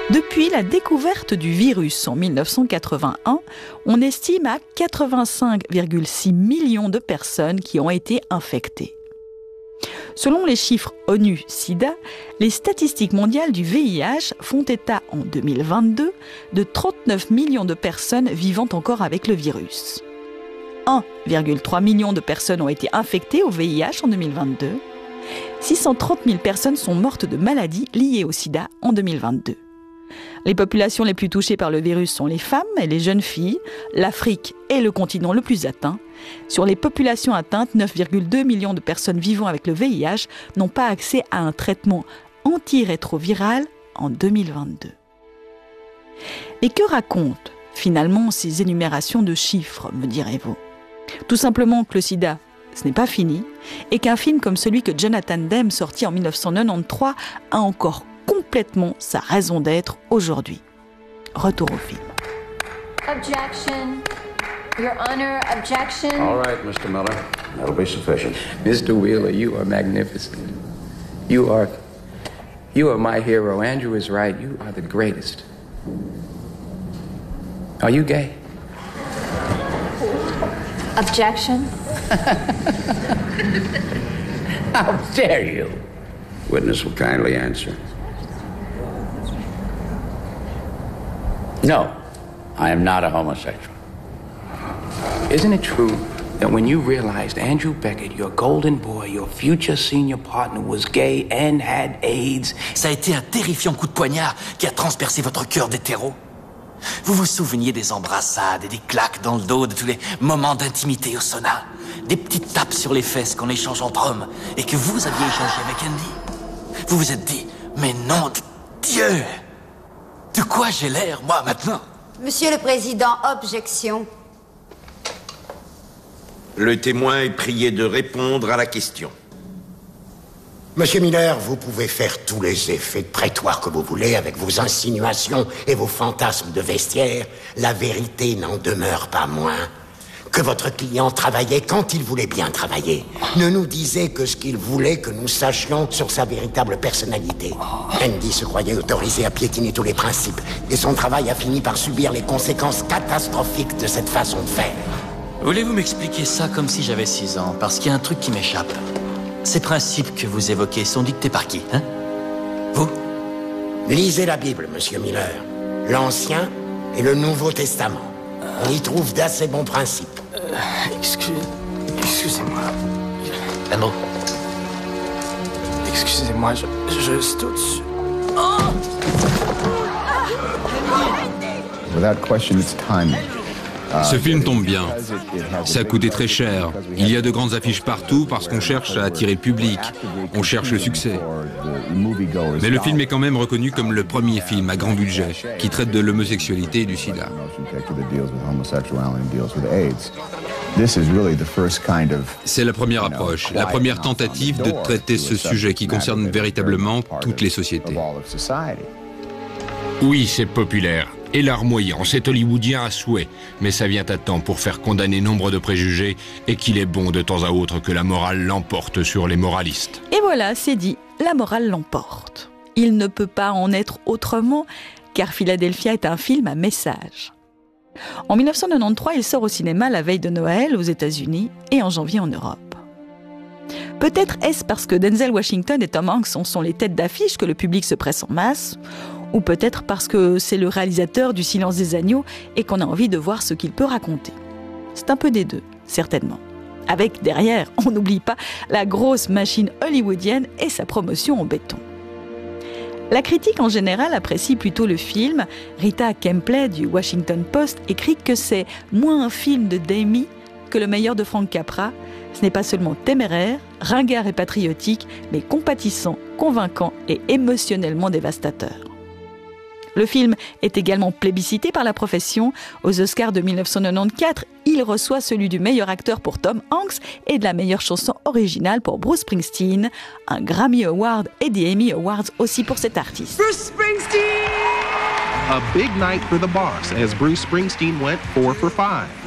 Depuis la découverte du virus en 1981, on estime à 85,6 millions de personnes qui ont été infectées. Selon les chiffres ONU-SIDA, les statistiques mondiales du VIH font état en 2022 de 39 millions de personnes vivant encore avec le virus. 1,3 million de personnes ont été infectées au VIH en 2022. 630 000 personnes sont mortes de maladies liées au sida en 2022. Les populations les plus touchées par le virus sont les femmes et les jeunes filles. L'Afrique est le continent le plus atteint. Sur les populations atteintes, 9,2 millions de personnes vivant avec le VIH n'ont pas accès à un traitement antirétroviral en 2022. Et que racontent finalement ces énumérations de chiffres, me direz-vous ? Tout simplement que le sida, ce n'est pas fini, et qu'un film comme celui que Jonathan Demme sorti en 1993 a encore complètement sa raison d'être aujourd'hui. Retour au film. Objection. Your Honor, objection. All right, Mr. Miller. That'll be sufficient. Mr. Wheeler, you are magnificent. You are my hero. Andrew is right. You are the greatest. Are you gay? Objection. How dare you? Witness will kindly answer. No. I am not a homosexual. Isn't it true that when you realized Andrew Beckett, your golden boy, your future senior partner, was gay and had AIDS? Ça a été un terrifiant coup de poignard qui a transpercé votre cœur d'hétéro. Vous vous souveniez des embrassades et des claques dans le dos, de tous les moments d'intimité au sauna, des petites tapes sur les fesses qu'on échange entre hommes et que vous aviez échangé avec Andy. Vous vous êtes dit, mais nom de Dieu, de quoi j'ai l'air, moi, maintenant? Monsieur le Président, objection. Le témoin est prié de répondre à la question. Monsieur Miller, vous pouvez faire tous les effets de prétoire que vous voulez avec vos insinuations et vos fantasmes de vestiaire. La vérité n'en demeure pas moins que votre client travaillait quand il voulait bien travailler. Ne nous disait que ce qu'il voulait que nous sachions sur sa véritable personnalité. Andy se croyait autorisé à piétiner tous les principes et son travail a fini par subir les conséquences catastrophiques de cette façon de faire. Voulez-vous m'expliquer ça comme si j'avais 6 ans? Parce qu'il y a un truc qui m'échappe. Ces principes que vous évoquez sont dictés par qui, hein? Vous? Lisez la Bible, Monsieur Miller. L'Ancien et le Nouveau Testament. On y trouve d'assez bons principes. Excusez-moi. Andrew? Excusez-moi, je saute dessus. Without question, it's timing. Ce film tombe bien. Ça a coûté très cher. Il y a de grandes affiches partout parce qu'on cherche à attirer le public. On cherche le succès. Mais le film est quand même reconnu comme le premier film à grand budget qui traite de l'homosexualité et du sida. C'est la première approche, la première tentative de traiter ce sujet qui concerne véritablement toutes les sociétés. Oui, c'est populaire. Et larmoyant, c'est hollywoodien à souhait. Mais ça vient à temps pour faire condamner nombre de préjugés et qu'il est bon de temps à autre que la morale l'emporte sur les moralistes. Et voilà, c'est dit, la morale l'emporte. Il ne peut pas en être autrement, car Philadelphia est un film à message. En 1993, il sort au cinéma la veille de Noël aux États-Unis et en janvier en Europe. Peut-être est-ce parce que Denzel Washington et Tom Hanks en sont les têtes d'affiche que le public se presse en masse, ou peut-être parce que c'est le réalisateur du Silence des agneaux et qu'on a envie de voir ce qu'il peut raconter. C'est un peu des deux, certainement. Avec derrière, on n'oublie pas la grosse machine hollywoodienne et sa promotion en béton. La critique en général apprécie plutôt le film. Rita Kempley du Washington Post écrit que c'est moins un film de Demme que le meilleur de Frank Capra. Ce n'est pas seulement téméraire, ringard et patriotique, mais compatissant, convaincant et émotionnellement dévastateur. Le film est également plébiscité par la profession. Aux Oscars de 1994, il reçoit celui du meilleur acteur pour Tom Hanks et de la meilleure chanson originale pour Bruce Springsteen. Un Grammy Award et des Emmy Awards aussi pour cet artiste. Bruce Springsteen! A big night for the boss as Bruce Springsteen went 4 for 5.